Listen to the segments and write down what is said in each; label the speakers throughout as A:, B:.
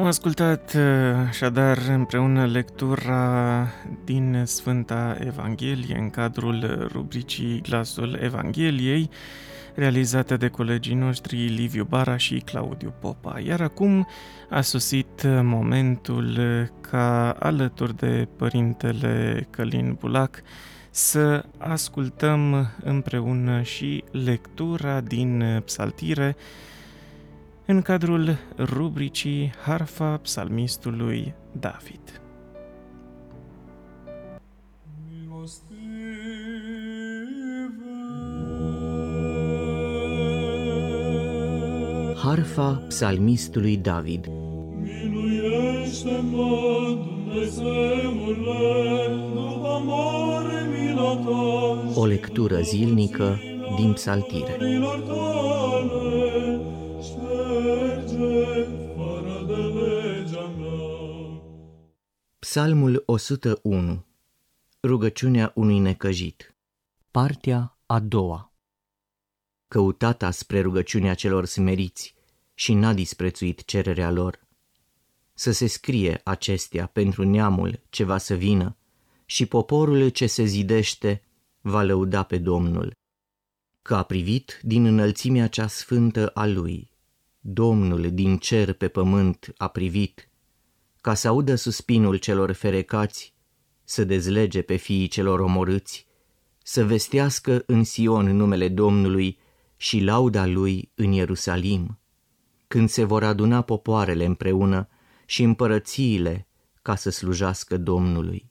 A: ascultat așadar împreună lectura din Sfânta Evanghelie în cadrul rubricii Glasul Evangheliei, realizată de colegii noștri Liviu Bara și Claudiu Popa. Iar acum a sosit momentul ca alături de Părintele Călin Bulac să ascultăm împreună și lectura din Psaltire în cadrul rubricii Harfa psalmistului David.
B: Harfa psalmistului David.
C: Miluiește-mă, Dumnezeule, după mare mila ta.
B: O lectură zilnică din Psaltire. Psalmul 101. Rugăciunea unui necăjit. Partea a doua. Căutata spre rugăciunea celor smeriți și n-a disprețuit cererea lor. Să se scrie acestea pentru neamul ce va să vină și poporul ce se zidește va lăuda pe Domnul. Că a privit din înălțimea cea sfântă a lui, Domnul din cer pe pământ a privit, ca să audă suspinul celor ferecați, să dezlege pe fiii celor omorâți, să vestească în Sion numele Domnului și lauda lui în Ierusalim, când se vor aduna popoarele împreună și împărățiile ca să slujească Domnului.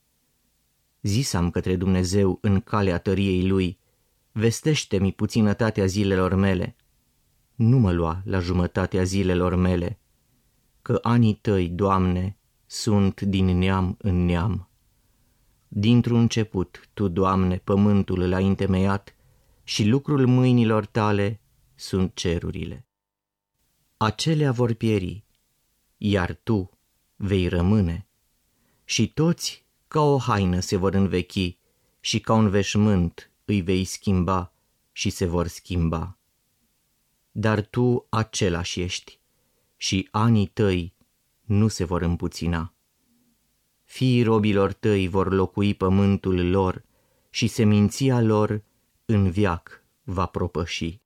B: Zis-am către Dumnezeu în calea tăriei lui, vestește-mi puținătatea zilelor mele, nu mă lua la jumătatea zilelor mele, că anii tăi, Doamne, sunt din neam în neam. Dintr-un început, Tu, Doamne, pământul l-ai întemeiat și lucrul mâinilor Tale sunt cerurile. Acelea vor pieri, iar Tu vei rămâne, și toți ca o haină se vor învechi și ca un veșmânt îi vei schimba și se vor schimba. Dar Tu același ești și anii Tăi nu se vor împuțina. Fiii robilor Tăi vor locui pământul lor și seminția lor în veac va propăși.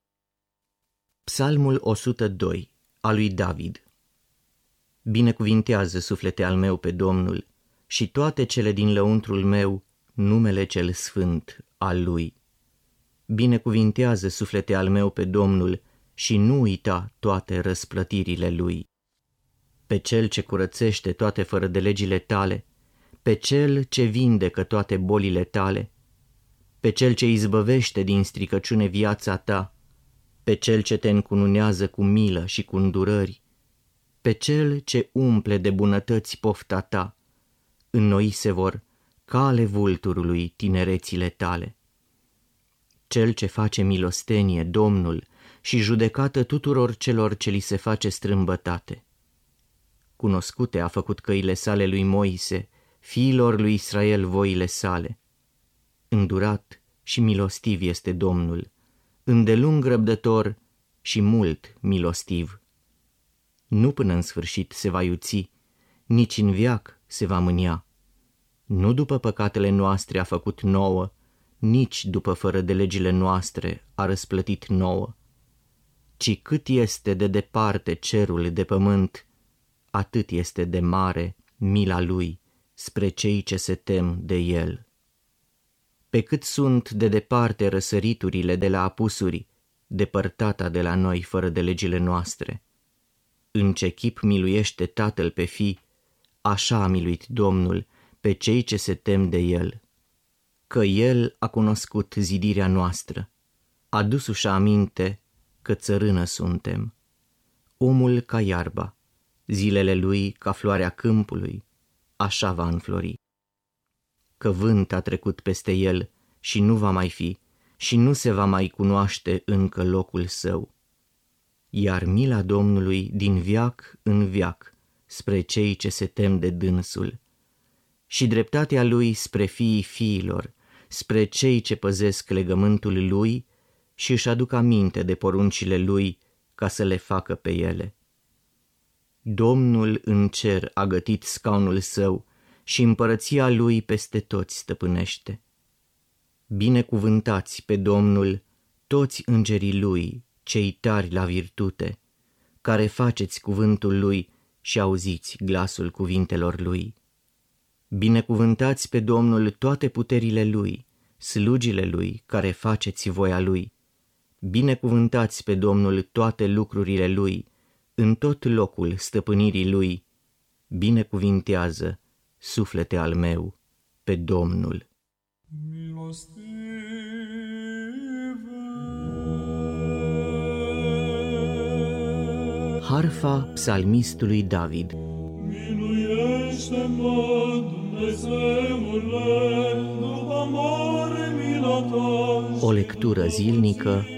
B: Psalmul 102 al lui David. Binecuvintează, suflete al meu, pe Domnul și toate cele din lăuntrul meu numele cel sfânt al lui. Binecuvintează, suflete al meu, pe Domnul și nu uita toate răsplătirile lui. Pe cel ce curățește toate fără de legile tale, pe cel ce vindecă toate bolile tale, pe cel ce izbăvește din stricăciune viața ta, pe cel ce te încununează cu milă și cu îndurări, pe cel ce umple de bunătăți pofta ta, înnoi se vor ca ale vulturului tinerețile tale. Cel ce face milostenie, Domnul, și judecată tuturor celor ce li se face strâmbătate. Cunoscute a făcut căile sale lui Moise, fiilor lui Israel voile sale. Îndurat și milostiv este Domnul, îndelung răbdător și mult milostiv. Nu până în sfârșit se va iuți, nici în veac se va mânia. Nu după păcatele noastre a făcut nouă, nici după fără de legile noastre a răsplătit nouă. Ci cât este de departe cerul de pământ, atât este de mare mila lui spre cei ce se tem de el. Pe cât sunt de departe răsăriturile de la apusuri, depărtata de la noi fără de legile noastre. În ce chip miluiește Tatăl pe fii, așa a miluit Domnul pe cei ce se tem de el. Că el a cunoscut zidirea noastră, a dus-și aminte că țărână suntem. Omul ca iarba, zilele lui ca floarea câmpului, așa va înflori. Că vânt a trecut peste el și nu va mai fi și nu se va mai cunoaște încă locul său. Iar mila Domnului din veac în veac spre cei ce se tem de dânsul și dreptatea lui spre fiii fiilor, spre cei ce păzesc legământul lui și își aduc aminte de poruncile lui ca să le facă pe ele. Domnul în cer a gătit scaunul său și împărăția lui peste toți stăpânește. Binecuvântați pe Domnul toți îngerii lui, cei tari la virtute, care faceți cuvântul lui și auziți glasul cuvintelor lui. Binecuvântați pe Domnul toate puterile lui, slugile lui care faceți voia lui. Binecuvântați pe Domnul toate lucrurile lui, în tot locul stăpânirii lui. Binecuvintează, suflete al meu, pe Domnul. Harfa psalmistului David.
C: Miluiește-mă, Dumnezeule, după mare mila ta.
B: O lectură zilnică